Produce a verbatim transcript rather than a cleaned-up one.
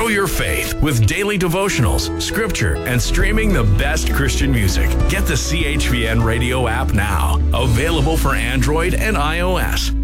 Grow your faith with daily devotionals, scripture, and streaming the best Christian music. Get the C H V N radio app now. Available for Android and iOS.